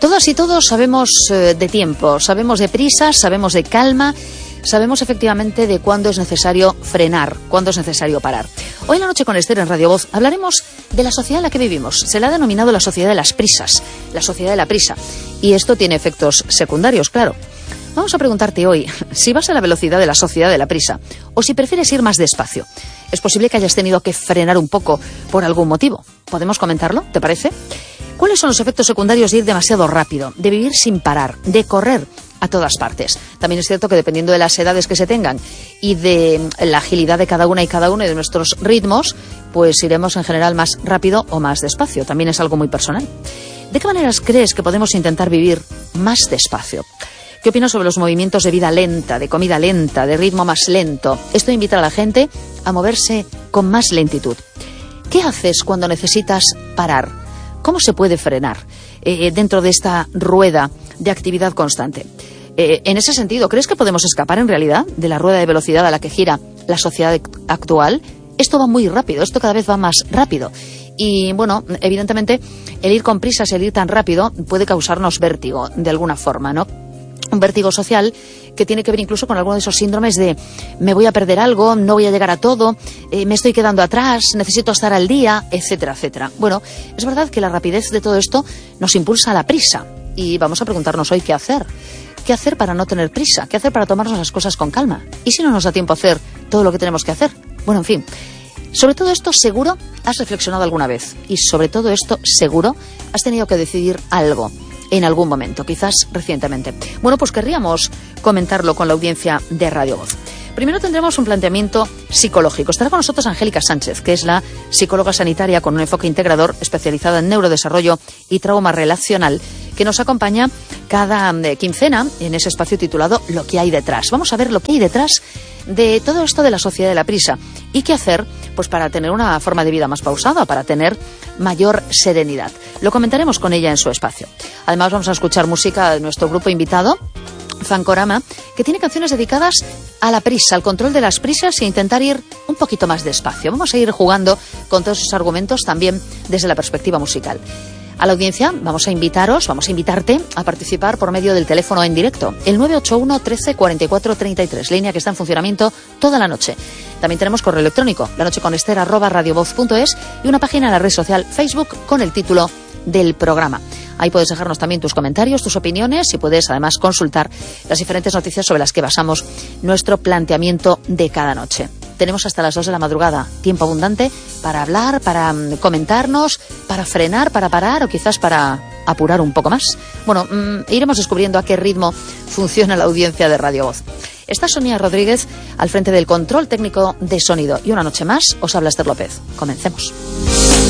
Todas y todos sabemos de tiempo, sabemos de prisas, sabemos de calma, sabemos efectivamente de cuándo es necesario frenar, cuándo es necesario parar. Hoy en La Noche con Esther en Radio Voz hablaremos de la sociedad en la que vivimos. Se la ha denominado la sociedad de las prisas, la sociedad de la prisa. Y esto tiene efectos secundarios, claro. Vamos a preguntarte hoy si vas a la velocidad de la sociedad de la prisa o si prefieres ir más despacio. Es posible que hayas tenido que frenar un poco por algún motivo. ¿Podemos comentarlo? ¿Te parece? ¿Cuáles son los efectos secundarios de ir demasiado rápido, de vivir sin parar, de correr a todas partes? También es cierto que dependiendo de las edades que se tengan y de la agilidad de cada una y cada uno y de nuestros ritmos, pues iremos en general más rápido o más despacio. También es algo muy personal. ¿De qué maneras crees que podemos intentar vivir más despacio? ¿Qué opinas sobre los movimientos de vida lenta, de comida lenta, de ritmo más lento? Esto invita a la gente a moverse con más lentitud. ¿Qué haces cuando necesitas parar? ¿Cómo se puede frenar dentro de esta rueda de actividad constante? En ese sentido, ¿crees que podemos escapar en realidad de la rueda de velocidad a la que gira la sociedad actual? Esto va muy rápido, esto cada vez va más rápido. Y bueno, evidentemente, el ir con prisas, el ir tan rápido puede causarnos vértigo de alguna forma, ¿no? Un vértigo social que tiene que ver incluso con alguno de esos síndromes de me voy a perder algo, no voy a llegar a todo, me estoy quedando atrás, necesito estar al día, etcétera, etcétera. Bueno, es verdad que la rapidez de todo esto nos impulsa a la prisa y vamos a preguntarnos hoy qué hacer. ¿Qué hacer para no tener prisa? ¿Qué hacer para tomarnos las cosas con calma? ¿Y si no nos da tiempo a hacer todo lo que tenemos que hacer? Bueno, en fin, sobre todo esto seguro has reflexionado alguna vez y sobre todo esto seguro has tenido que decidir algo en algún momento, quizás recientemente. Bueno, pues querríamos comentarlo con la audiencia de Radio Voz. Primero tendremos un planteamiento psicológico. Estará con nosotros Angélica Sánchez, que es la psicóloga sanitaria con un enfoque integrador especializada en neurodesarrollo y trauma relacional, que nos acompaña cada quincena en ese espacio titulado Lo que hay detrás. Vamos a ver lo que hay detrás de todo esto de la sociedad de la prisa y qué hacer pues para tener una forma de vida más pausada, para tener mayor serenidad. Lo comentaremos con ella en su espacio. Además vamos a escuchar música de nuestro grupo invitado, Fancorama, que tiene canciones dedicadas a la prisa, al control de las prisas e intentar ir un poquito más despacio. Vamos a ir jugando con todos esos argumentos también desde la perspectiva musical. A la audiencia vamos a invitarte a participar por medio del teléfono en directo, el 981 13 44 33, línea que está en funcionamiento toda la noche. También tenemos correo electrónico, lanocheconester@radiovoz.es y una página en la red social Facebook con el título del programa. Ahí puedes dejarnos también tus comentarios, tus opiniones y puedes además consultar las diferentes noticias sobre las que basamos nuestro planteamiento de cada noche. Tenemos hasta las 2 de la madrugada tiempo abundante para hablar, para comentarnos, para frenar, para parar o quizás para apurar un poco más. Bueno, iremos descubriendo a qué ritmo funciona la audiencia de Radio Voz. Está Sonia Rodríguez al frente del control técnico de sonido y una noche más os habla Esther López. Comencemos.